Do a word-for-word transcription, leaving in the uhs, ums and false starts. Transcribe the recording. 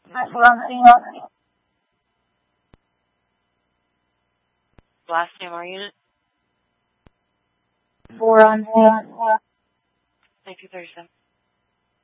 Last name our unit. Four on four. Thank you, thirty-seven.